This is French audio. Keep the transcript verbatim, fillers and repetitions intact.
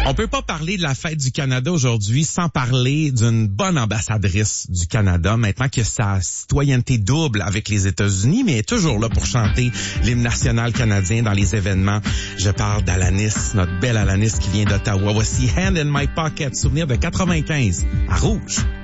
On peut pas parler de la fête du Canada aujourd'hui sans parler d'une bonne ambassadrice du Canada, maintenant que sa citoyenneté double avec les États-Unis, mais elle est toujours là pour chanter l'hymne national canadien dans les événements. Je parle d'Alanis, notre belle Alanis qui vient d'Ottawa. Voici Hand in My Pocket, souvenir de quatre-vingt-quinze, à Rouge.